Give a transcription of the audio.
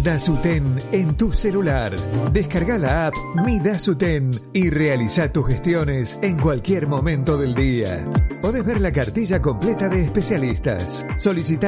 Dasuten en tu celular. Descarga la app Mi Dasuten y realiza tus gestiones en cualquier momento del día. Podés ver la cartilla completa de especialistas. Solicita